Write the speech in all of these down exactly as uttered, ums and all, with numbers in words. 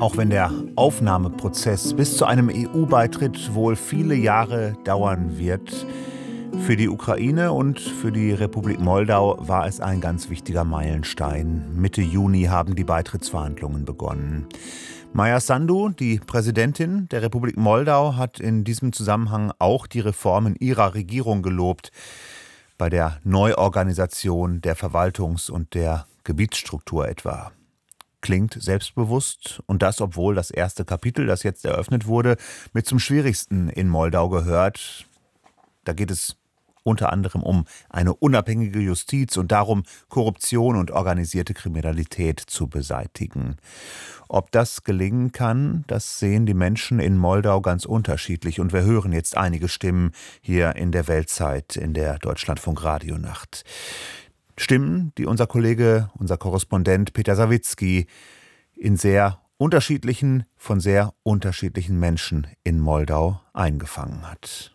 Auch wenn der Aufnahmeprozess bis zu einem E U-Beitritt wohl viele Jahre dauern wird, für die Ukraine und für die Republik Moldau war es ein ganz wichtiger Meilenstein. Mitte Juni haben die Beitrittsverhandlungen begonnen. Maia Sandu, die Präsidentin der Republik Moldau, hat in diesem Zusammenhang auch die Reformen ihrer Regierung gelobt bei der Neuorganisation der Verwaltungs- und der Gebietsstruktur etwa. Klingt selbstbewusst und das, obwohl das erste Kapitel, das jetzt eröffnet wurde, mit zum schwierigsten in Moldau gehört. Da geht es unter anderem um eine unabhängige Justiz und darum, Korruption und organisierte Kriminalität zu beseitigen. Ob das gelingen kann, das sehen die Menschen in Moldau ganz unterschiedlich. Und wir hören jetzt einige Stimmen hier in der Weltzeit, in der Deutschlandfunk Radionacht. Stimmen, die unser Kollege, unser Korrespondent Peter Sawicki in sehr unterschiedlichen, von sehr unterschiedlichen Menschen in Moldau eingefangen hat.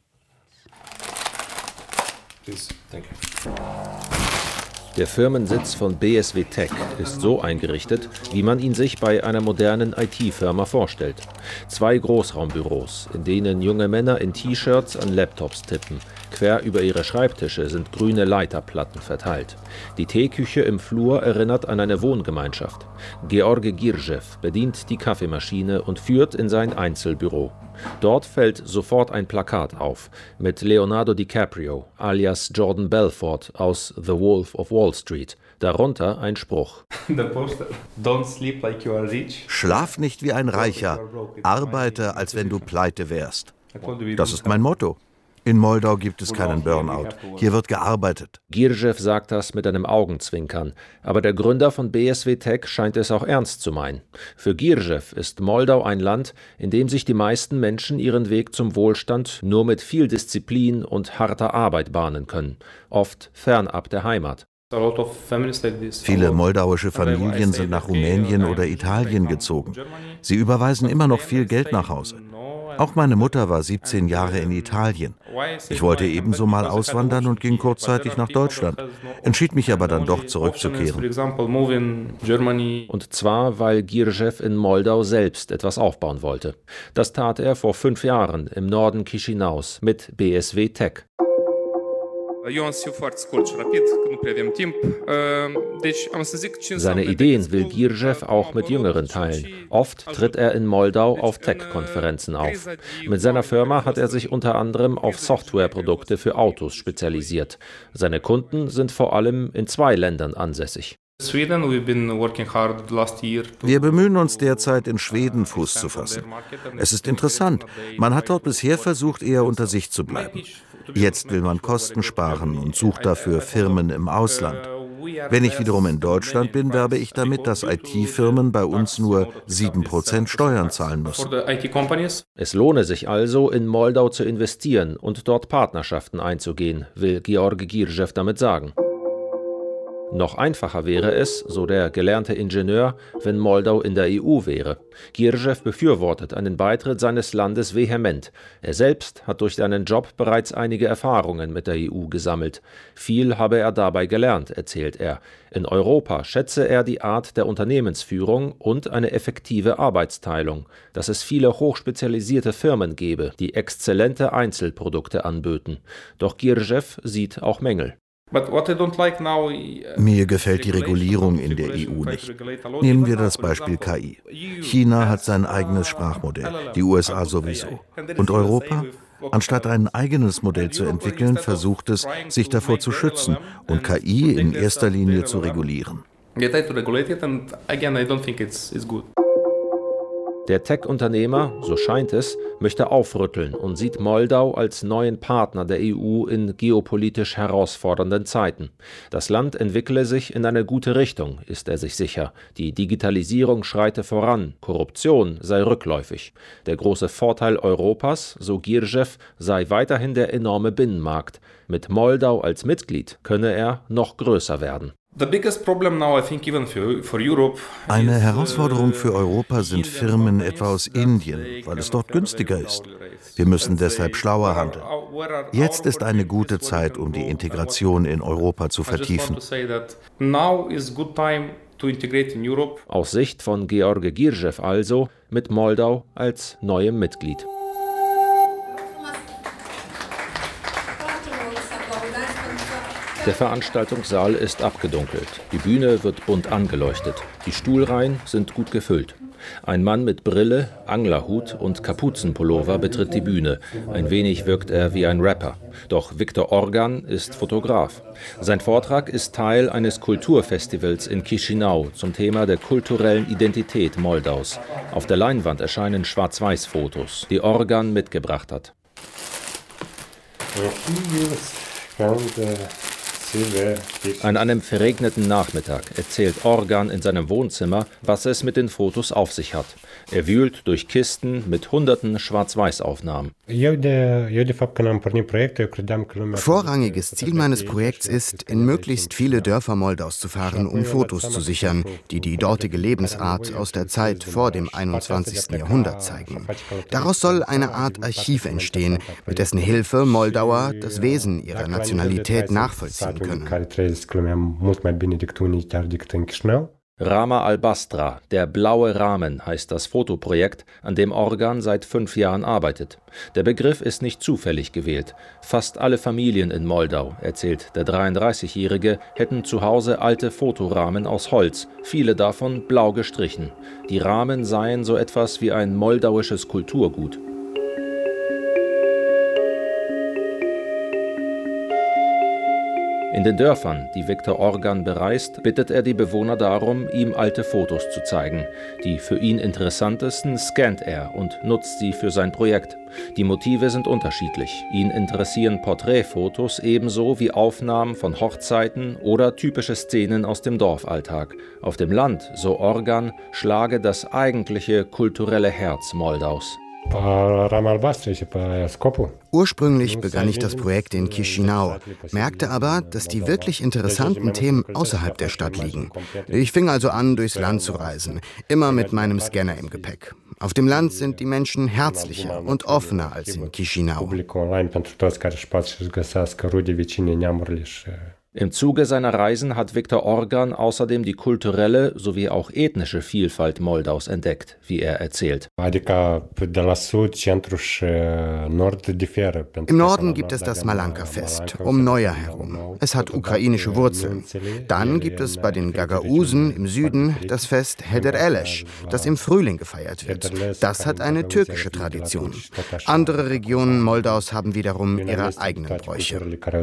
Please, thank you. Der Firmensitz von B S W Tech ist so eingerichtet, wie man ihn sich bei einer modernen I T-Firma vorstellt. Zwei Großraumbüros, in denen junge Männer in T-Shirts an Laptops tippen. Quer über ihre Schreibtische sind grüne Leiterplatten verteilt. Die Teeküche im Flur erinnert an eine Wohngemeinschaft. Georgi Girjew bedient die Kaffeemaschine und führt in sein Einzelbüro. Dort fällt sofort ein Plakat auf mit Leonardo DiCaprio alias Jordan Belfort aus The Wolf of Wall Street. Darunter ein Spruch. Schlaf nicht wie ein Reicher, arbeite, als wenn du pleite wärst. Das ist mein Motto. In Moldau gibt es keinen Burnout. Hier wird gearbeitet. Girjew sagt das mit einem Augenzwinkern. Aber der Gründer von B S W Tech scheint es auch ernst zu meinen. Für Girjew ist Moldau ein Land, in dem sich die meisten Menschen ihren Weg zum Wohlstand nur mit viel Disziplin und harter Arbeit bahnen können. Oft fernab der Heimat. Viele moldauische Familien sind nach Rumänien oder Italien gezogen. Sie überweisen immer noch viel Geld nach Hause. Auch meine Mutter war siebzehn Jahre in Italien. Ich wollte ebenso mal auswandern und ging kurzzeitig nach Deutschland, entschied mich aber dann doch zurückzukehren. Und zwar, weil Girjew in Moldau selbst etwas aufbauen wollte. Das tat er vor fünf Jahren im Norden Chișinăus mit B S W Tech. Seine Ideen will Girjew auch mit Jüngeren teilen. Oft tritt er in Moldau auf Tech-Konferenzen auf. Mit seiner Firma hat er sich unter anderem auf Softwareprodukte für Autos spezialisiert. Seine Kunden sind vor allem in zwei Ländern ansässig. Wir bemühen uns derzeit, in Schweden Fuß zu fassen. Es ist interessant. Man hat dort bisher versucht, eher unter sich zu bleiben. Jetzt will man Kosten sparen und sucht dafür Firmen im Ausland. Wenn ich wiederum in Deutschland bin, werbe ich damit, dass I T-Firmen bei uns nur sieben Prozent Steuern zahlen müssen. Es lohne sich also, in Moldau zu investieren und dort Partnerschaften einzugehen, will Georgi Girjew damit sagen. Noch einfacher wäre es, so der gelernte Ingenieur, wenn Moldau in der E U wäre. Girjew befürwortet einen Beitritt seines Landes vehement. Er selbst hat durch seinen Job bereits einige Erfahrungen mit der E U gesammelt. Viel habe er dabei gelernt, erzählt er. In Europa schätze er die Art der Unternehmensführung und eine effektive Arbeitsteilung, dass es viele hochspezialisierte Firmen gebe, die exzellente Einzelprodukte anböten. Doch Girjew sieht auch Mängel. Mir gefällt die Regulierung in der E U nicht. Nehmen wir das Beispiel K I. China hat sein eigenes Sprachmodell, die U S A sowieso. Und Europa? Anstatt ein eigenes Modell zu entwickeln, versucht es, sich davor zu schützen und K I in erster Linie zu regulieren. Der Tech-Unternehmer, so scheint es, möchte aufrütteln und sieht Moldau als neuen Partner der E U in geopolitisch herausfordernden Zeiten. Das Land entwickle sich in eine gute Richtung, ist er sich sicher. Die Digitalisierung schreite voran, Korruption sei rückläufig. Der große Vorteil Europas, so Girjew, sei weiterhin der enorme Binnenmarkt. Mit Moldau als Mitglied könne er noch größer werden. Eine Herausforderung für Europa sind Firmen etwa aus Indien, weil es dort günstiger ist. Wir müssen deshalb schlauer handeln. Jetzt ist eine gute Zeit, um die Integration in Europa zu vertiefen. Aus Sicht von George Girschew also mit Moldau als neuem Mitglied. Der Veranstaltungssaal ist abgedunkelt. Die Bühne wird bunt angeleuchtet. Die Stuhlreihen sind gut gefüllt. Ein Mann mit Brille, Anglerhut und Kapuzenpullover betritt die Bühne. Ein wenig wirkt er wie ein Rapper. Doch Viktor Organ ist Fotograf. Sein Vortrag ist Teil eines Kulturfestivals in Chișinău zum Thema der kulturellen Identität Moldaus. Auf der Leinwand erscheinen Schwarz-Weiß-Fotos, die Organ mitgebracht hat. An einem verregneten Nachmittag erzählt Organ in seinem Wohnzimmer, was es mit den Fotos auf sich hat. Er wühlt durch Kisten mit hunderten Schwarz-Weiß-Aufnahmen. Vorrangiges Ziel meines Projekts ist, in möglichst viele Dörfer Moldaus zu fahren, um Fotos zu sichern, die die dortige Lebensart aus der Zeit vor dem einundzwanzigsten Jahrhundert zeigen. Daraus soll eine Art Archiv entstehen, mit dessen Hilfe Moldauer das Wesen ihrer Nationalität nachvollziehen können. Rama Albastra, der blaue Rahmen, heißt das Fotoprojekt, an dem Organ seit fünf Jahren arbeitet. Der Begriff ist nicht zufällig gewählt. Fast alle Familien in Moldau, erzählt der dreiunddreißigjährige, hätten zu Hause alte Fotorahmen aus Holz, viele davon blau gestrichen. Die Rahmen seien so etwas wie ein moldauisches Kulturgut. In den Dörfern, die Viktor Organ bereist, bittet er die Bewohner darum, ihm alte Fotos zu zeigen. Die für ihn interessantesten scannt er und nutzt sie für sein Projekt. Die Motive sind unterschiedlich. Ihn interessieren Porträtfotos ebenso wie Aufnahmen von Hochzeiten oder typische Szenen aus dem Dorfalltag. Auf dem Land, so Organ, schlage das eigentliche kulturelle Herz Moldaus. Ursprünglich begann ich das Projekt in Chișinău, merkte aber, dass die wirklich interessanten Themen außerhalb der Stadt liegen. Ich fing also an, durchs Land zu reisen, immer mit meinem Scanner im Gepäck. Auf dem Land sind die Menschen herzlicher und offener als in Chișinău. Im Zuge seiner Reisen hat Viktor Organ außerdem die kulturelle sowie auch ethnische Vielfalt Moldaus entdeckt, wie er erzählt. Im Norden gibt es das Malanka-Fest, um Neujahr herum. Es hat ukrainische Wurzeln. Dann gibt es bei den Gagausen im Süden das Fest Hedereleş, das im Frühling gefeiert wird. Das hat eine türkische Tradition. Andere Regionen Moldaus haben wiederum ihre eigenen Bräuche.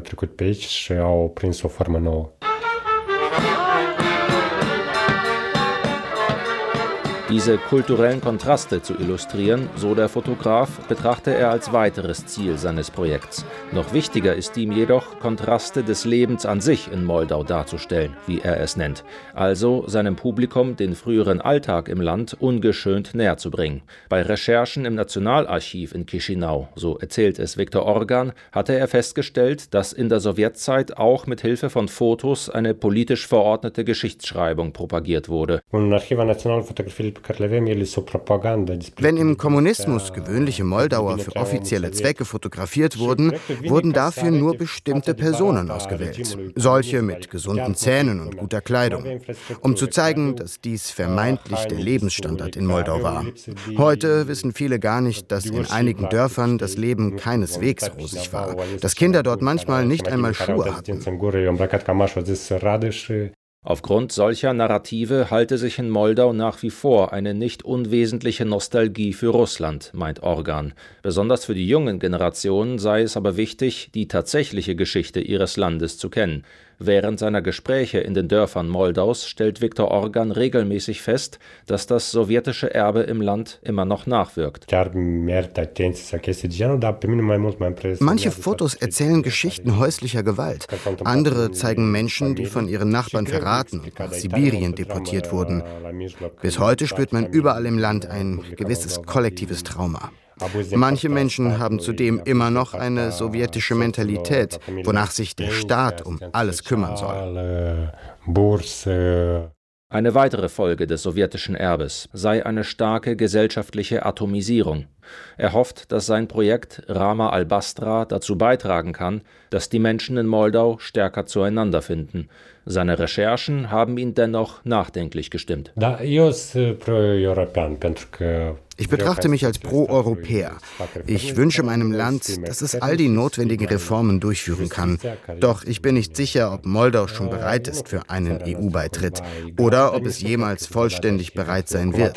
Diese kulturellen Kontraste zu illustrieren, so der Fotograf, betrachte er als weiteres Ziel seines Projekts. Noch wichtiger ist ihm jedoch, Kontraste des Lebens an sich in Moldau darzustellen, wie er es nennt. Also seinem Publikum den früheren Alltag im Land ungeschönt näher zu bringen. Bei Recherchen im Nationalarchiv in Chișinău, so erzählt es Viktor Organ, hatte er festgestellt, dass in der Sowjetzeit auch mit Hilfe von Fotos eine politisch verordnete Geschichtsschreibung propagiert wurde. Wenn im Kommunismus gewöhnliche Moldauer für offizielle Zwecke fotografiert wurden, wurden dafür nur bestimmte Personen ausgewählt. Solche mit gesunden Zähnen und guter Kleidung. Um zu zeigen, dass dies vermeintlich der Lebensstandard in Moldau war. Heute wissen viele gar nicht, dass in einigen Dörfern das Leben keineswegs rosig war. Dass Kinder dort manchmal nicht einmal Schuhe hatten. Aufgrund solcher Narrative halte sich in Moldau nach wie vor eine nicht unwesentliche Nostalgie für Russland, meint Organ. Besonders für die jungen Generationen sei es aber wichtig, die tatsächliche Geschichte ihres Landes zu kennen. Während seiner Gespräche in den Dörfern Moldaus stellt Viktor Organ regelmäßig fest, dass das sowjetische Erbe im Land immer noch nachwirkt. Manche Fotos erzählen Geschichten häuslicher Gewalt. Andere zeigen Menschen, die von ihren Nachbarn verraten und nach Sibirien deportiert wurden. Bis heute spürt man überall im Land ein gewisses kollektives Trauma. Manche Menschen haben zudem immer noch eine sowjetische Mentalität, wonach sich der Staat um alles kümmern soll. Eine weitere Folge des sowjetischen Erbes sei eine starke gesellschaftliche Atomisierung. Er hofft, dass sein Projekt Rama al-Bastra dazu beitragen kann, dass die Menschen in Moldau stärker zueinander finden. Seine Recherchen haben ihn dennoch nachdenklich gestimmt. Ich betrachte mich als Pro-Europäer. Ich wünsche meinem Land, dass es all die notwendigen Reformen durchführen kann. Doch ich bin nicht sicher, ob Moldau schon bereit ist für einen E U-Beitritt oder ob es jemals vollständig bereit sein wird.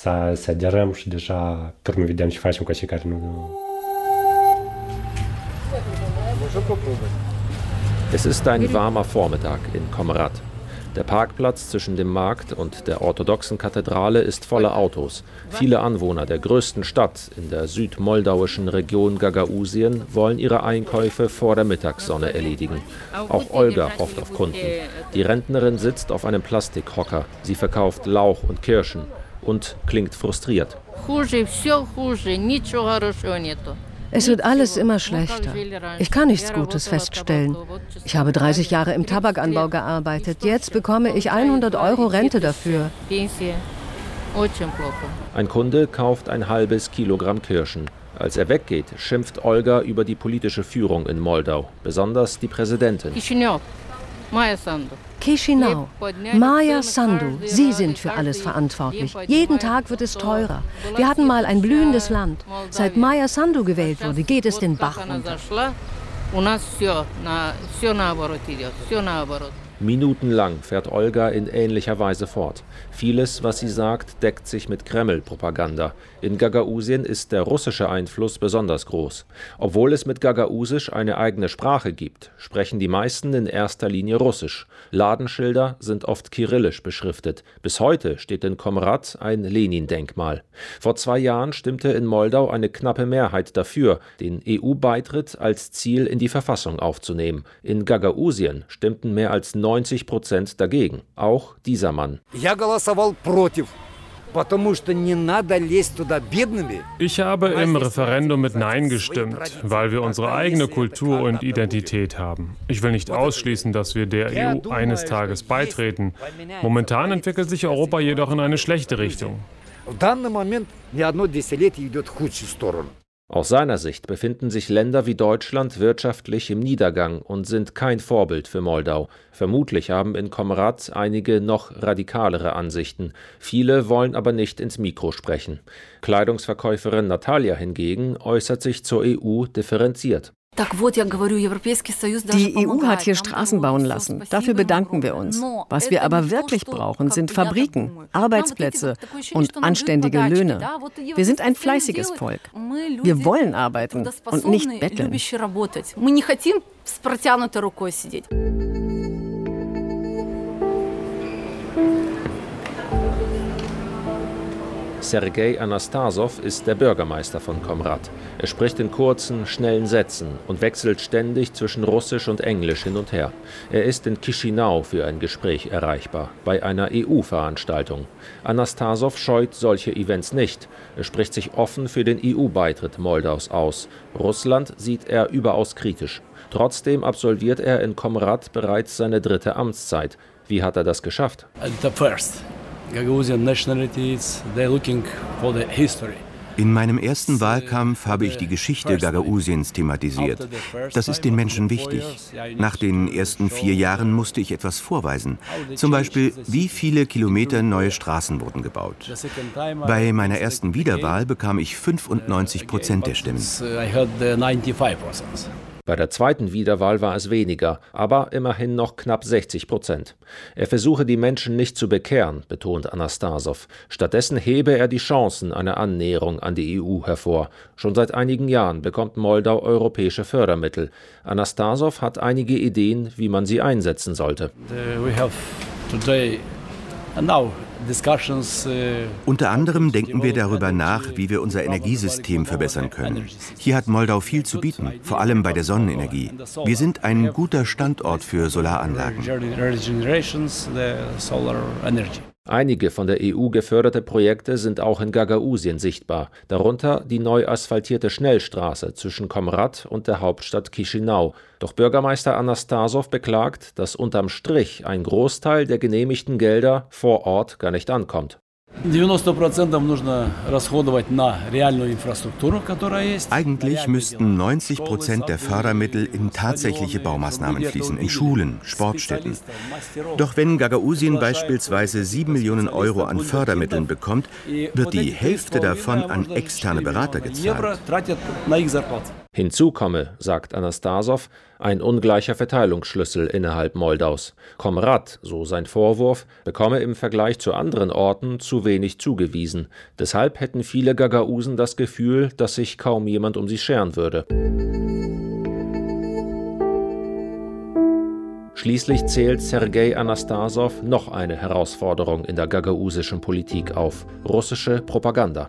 Es ist ein warmer Vormittag in Comrat. Der Parkplatz zwischen dem Markt und der orthodoxen Kathedrale ist voller Autos. Viele Anwohner der größten Stadt in der südmoldauischen Region Gagausien wollen ihre Einkäufe vor der Mittagssonne erledigen. Auch Olga hofft auf Kunden. Die Rentnerin sitzt auf einem Plastikhocker. Sie verkauft Lauch und Kirschen und klingt frustriert. Es wird alles immer schlechter. Ich kann nichts Gutes feststellen. Ich habe dreißig Jahre im Tabakanbau gearbeitet. Jetzt bekomme ich hundert Euro Rente dafür. Ein Kunde kauft ein halbes Kilogramm Kirschen. Als er weggeht, schimpft Olga über die politische Führung in Moldau, besonders die Präsidentin. Chișinău, Maia Sandu, Sie sind für alles verantwortlich. Jeden Tag wird es teurer. Wir hatten mal ein blühendes Land. Seit Maia Sandu gewählt wurde, geht es den Bach runter. Minutenlang fährt Olga in ähnlicher Weise fort. Vieles, was sie sagt, deckt sich mit Kreml-Propaganda. In Gagausien ist der russische Einfluss besonders groß. Obwohl es mit Gagausisch eine eigene Sprache gibt, sprechen die meisten in erster Linie Russisch. Ladenschilder sind oft kyrillisch beschriftet. Bis heute steht in Comrat ein Lenin-Denkmal. Vor zwei Jahren stimmte in Moldau eine knappe Mehrheit dafür, den E U-Beitritt als Ziel in die Verfassung aufzunehmen. In Gagausien stimmten mehr als neunzig Prozent dagegen. Auch dieser Mann. Ich habe im Referendum mit Nein gestimmt, weil wir unsere eigene Kultur und Identität haben. Ich will nicht ausschließen, dass wir der E U eines Tages beitreten. Momentan entwickelt sich Europa jedoch in eine schlechte Richtung. Aus seiner Sicht befinden sich Länder wie Deutschland wirtschaftlich im Niedergang und sind kein Vorbild für Moldau. Vermutlich haben in Comrat einige noch radikalere Ansichten. Viele wollen aber nicht ins Mikro sprechen. Kleidungsverkäuferin Natalia hingegen äußert sich zur E U differenziert. Die E U hat hier Straßen bauen lassen. Dafür bedanken wir uns. Was wir aber wirklich brauchen, sind Fabriken, Arbeitsplätze und anständige Löhne. Wir sind ein fleißiges Volk. Wir wollen arbeiten und nicht betteln. Sergei Anastasow ist der Bürgermeister von Comrat. Er spricht in kurzen, schnellen Sätzen und wechselt ständig zwischen Russisch und Englisch hin und her. Er ist in Chișinău für ein Gespräch erreichbar, bei einer E U-Veranstaltung. Anastasow scheut solche Events nicht. Er spricht sich offen für den E U-Beitritt Moldaus aus. Russland sieht er überaus kritisch. Trotzdem absolviert er in Comrat bereits seine dritte Amtszeit. Wie hat er das geschafft? In meinem ersten Wahlkampf habe ich die Geschichte Gagausiens thematisiert. Das ist den Menschen wichtig. Nach den ersten vier Jahren musste ich etwas vorweisen. Zum Beispiel, wie viele Kilometer neue Straßen wurden gebaut. Bei meiner ersten Wiederwahl bekam ich fünfundneunzig Prozent der Stimmen. Bei der zweiten Wiederwahl war es weniger, aber immerhin noch knapp sechzig Prozent. Er versuche, die Menschen nicht zu bekehren, betont Anastasow. Stattdessen hebe er die Chancen einer Annäherung an die E U hervor. Schon seit einigen Jahren bekommt Moldau europäische Fördermittel. Anastasow hat einige Ideen, wie man sie einsetzen sollte. Unter anderem denken wir darüber nach, wie wir unser Energiesystem verbessern können. Hier hat Moldau viel zu bieten, vor allem bei der Sonnenenergie. Wir sind ein guter Standort für Solaranlagen. Einige von der E U geförderte Projekte sind auch in Gagausien sichtbar, darunter die neu asphaltierte Schnellstraße zwischen Comrat und der Hauptstadt Chișinău. Doch Bürgermeister Anastasow beklagt, dass unterm Strich ein Großteil der genehmigten Gelder vor Ort gar nicht ankommt. Eigentlich müssten neunzig Prozent der Fördermittel in tatsächliche Baumaßnahmen fließen, in Schulen, Sportstätten. Doch wenn Gagauzien beispielsweise sieben Millionen Euro an Fördermitteln bekommt, wird die Hälfte davon an externe Berater gezahlt. Hinzu komme, sagt Anastasow, ein ungleicher Verteilungsschlüssel innerhalb Moldaus. Komrat, so sein Vorwurf, bekomme im Vergleich zu anderen Orten zu wenig zugewiesen. Deshalb hätten viele Gagausen das Gefühl, dass sich kaum jemand um sie scheren würde. Schließlich zählt Sergei Anastasow noch eine Herausforderung in der gagausischen Politik auf: russische Propaganda.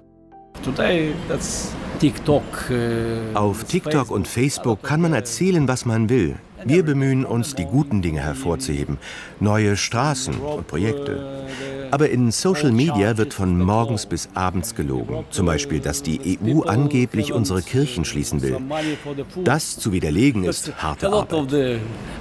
Auf TikTok und Facebook kann man erzählen, was man will. Wir bemühen uns, die guten Dinge hervorzuheben, neue Straßen und Projekte. Aber in Social Media wird von morgens bis abends gelogen. Zum Beispiel, dass die E U angeblich unsere Kirchen schließen will. Das zu widerlegen ist harte Arbeit.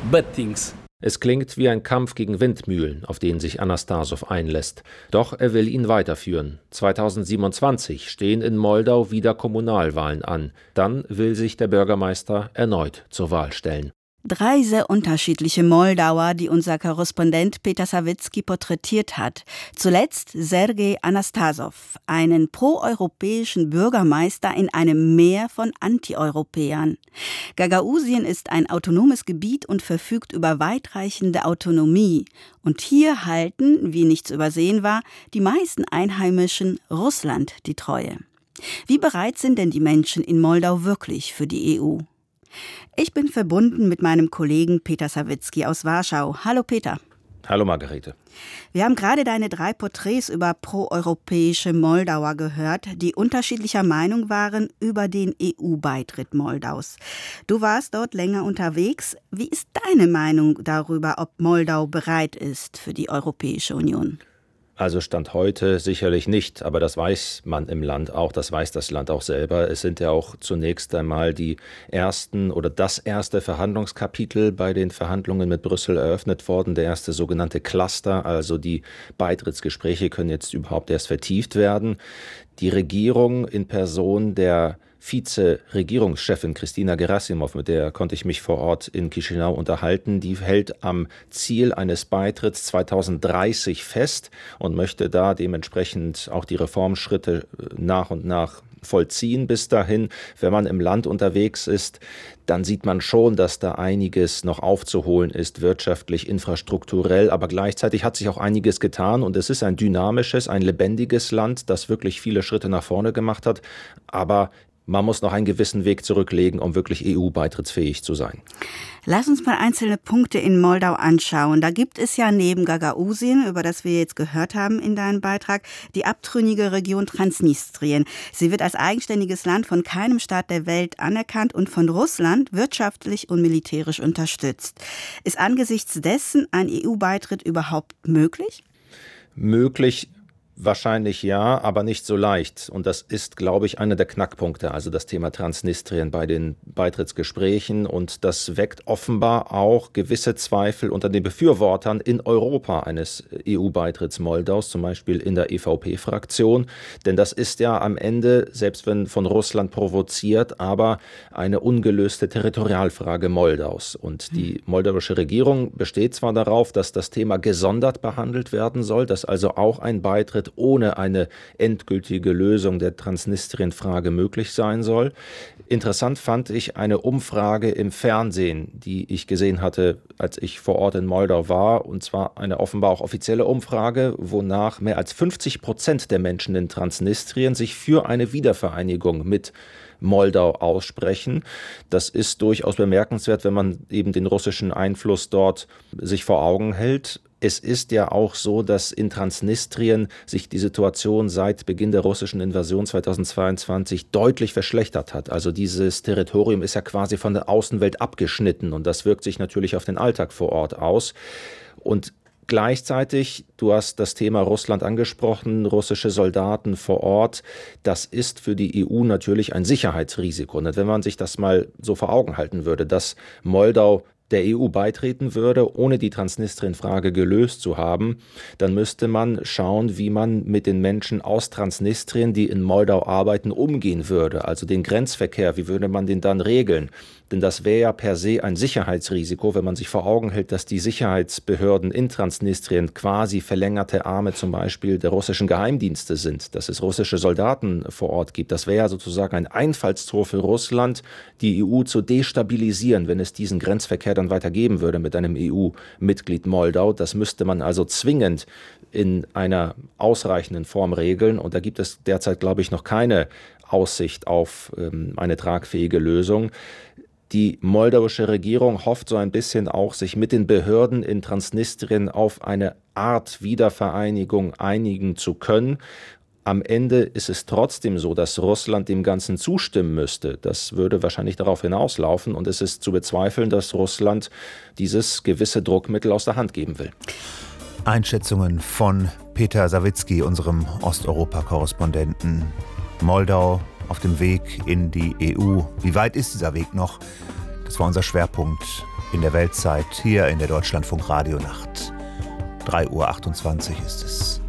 Es klingt wie ein Kampf gegen Windmühlen, auf den sich Anastasow einlässt. Doch er will ihn weiterführen. zweitausendsiebenundzwanzig stehen in Moldau wieder Kommunalwahlen an. Dann will sich der Bürgermeister erneut zur Wahl stellen. Drei sehr unterschiedliche Moldauer, die unser Korrespondent Peter Sawicki porträtiert hat. Zuletzt Sergei Anastasow, einen proeuropäischen Bürgermeister in einem Meer von Antieuropäern. Gagausien ist ein autonomes Gebiet und verfügt über weitreichende Autonomie. Und hier halten, wie nicht zu übersehen war, die meisten Einheimischen Russland die Treue. Wie bereit sind denn die Menschen in Moldau wirklich für die E U? Ich bin verbunden mit meinem Kollegen Peter Sawicki aus Warschau. Hallo Peter. Hallo Margarete. Wir haben gerade deine drei Porträts über proeuropäische Moldauer gehört, die unterschiedlicher Meinung waren über den E U-Beitritt Moldaus. Du warst dort länger unterwegs. Wie ist deine Meinung darüber, ob Moldau bereit ist für die Europäische Union? Also Stand heute sicherlich nicht, aber das weiß man im Land auch, das weiß das Land auch selber. Es sind ja auch zunächst einmal die ersten oder das erste Verhandlungskapitel bei den Verhandlungen mit Brüssel eröffnet worden, der erste sogenannte Cluster, also die Beitrittsgespräche können jetzt überhaupt erst vertieft werden. Die Regierung in Person der Vize-Regierungschefin Kristina Gerasimov, mit der konnte ich mich vor Ort in Chișinău unterhalten, die hält am Ziel eines Beitritts zweitausenddreißig fest und möchte da dementsprechend auch die Reformschritte nach und nach vollziehen bis dahin. Wenn man im Land unterwegs ist, dann sieht man schon, dass da einiges noch aufzuholen ist, wirtschaftlich, infrastrukturell, aber gleichzeitig hat sich auch einiges getan und es ist ein dynamisches, ein lebendiges Land, das wirklich viele Schritte nach vorne gemacht hat, aber man muss noch einen gewissen Weg zurücklegen, um wirklich E U-beitrittsfähig zu sein. Lass uns mal einzelne Punkte in Moldau anschauen. Da gibt es ja neben Gagausien, über das wir jetzt gehört haben in deinem Beitrag, die abtrünnige Region Transnistrien. Sie wird als eigenständiges Land von keinem Staat der Welt anerkannt und von Russland wirtschaftlich und militärisch unterstützt. Ist angesichts dessen ein E U-Beitritt überhaupt möglich? Möglich wahrscheinlich ja, aber nicht so leicht. Und das ist, glaube ich, einer der Knackpunkte, also das Thema Transnistrien bei den Beitrittsgesprächen. Und das weckt offenbar auch gewisse Zweifel unter den Befürwortern in Europa eines E U-Beitritts Moldaus, zum Beispiel in der E V P-Fraktion. Denn das ist ja am Ende, selbst wenn von Russland provoziert, aber eine ungelöste Territorialfrage Moldaus. Und die moldauische Regierung besteht zwar darauf, dass das Thema gesondert behandelt werden soll, dass also auch ein Beitritt ohne eine endgültige Lösung der Transnistrien-Frage möglich sein soll. Interessant fand ich eine Umfrage im Fernsehen, die ich gesehen hatte, als ich vor Ort in Moldau war, und zwar eine offenbar auch offizielle Umfrage, wonach mehr als fünfzig Prozent der Menschen in Transnistrien sich für eine Wiedervereinigung mit Moldau aussprechen. Das ist durchaus bemerkenswert, wenn man eben den russischen Einfluss dort sich vor Augen hält. Es ist ja auch so, dass in Transnistrien sich die Situation seit Beginn der russischen Invasion zweitausendzweiundzwanzig deutlich verschlechtert hat. Also dieses Territorium ist ja quasi von der Außenwelt abgeschnitten und das wirkt sich natürlich auf den Alltag vor Ort aus. Und gleichzeitig, du hast das Thema Russland angesprochen, russische Soldaten vor Ort, das ist für die E U natürlich ein Sicherheitsrisiko. Und wenn man sich das mal so vor Augen halten würde, dass Moldau der E U beitreten würde, ohne die Transnistrien-Frage gelöst zu haben, dann müsste man schauen, wie man mit den Menschen aus Transnistrien, die in Moldau arbeiten, umgehen würde. Also den Grenzverkehr, wie würde man den dann regeln? Denn das wäre ja per se ein Sicherheitsrisiko, wenn man sich vor Augen hält, dass die Sicherheitsbehörden in Transnistrien quasi verlängerte Arme zum Beispiel der russischen Geheimdienste sind, dass es russische Soldaten vor Ort gibt. Das wäre ja sozusagen ein Einfallstor für Russland, die E U zu destabilisieren, wenn es diesen Grenzverkehr dann weiter geben würde mit einem E U-Mitglied Moldau. Das müsste man also zwingend in einer ausreichenden Form regeln. Und da gibt es derzeit, glaube ich, noch keine Aussicht auf ähm, eine tragfähige Lösung. Die moldauische Regierung hofft so ein bisschen auch, sich mit den Behörden in Transnistrien auf eine Art Wiedervereinigung einigen zu können. Am Ende ist es trotzdem so, dass Russland dem Ganzen zustimmen müsste. Das würde wahrscheinlich darauf hinauslaufen. Und es ist zu bezweifeln, dass Russland dieses gewisse Druckmittel aus der Hand geben will. Einschätzungen von Peter Sawicki, unserem Osteuropa-Korrespondenten. Moldau auf dem Weg in die E U. Wie weit ist dieser Weg noch? Das war unser Schwerpunkt in der Weltzeit hier in der Deutschlandfunk Radionacht. drei Uhr achtundzwanzig ist es.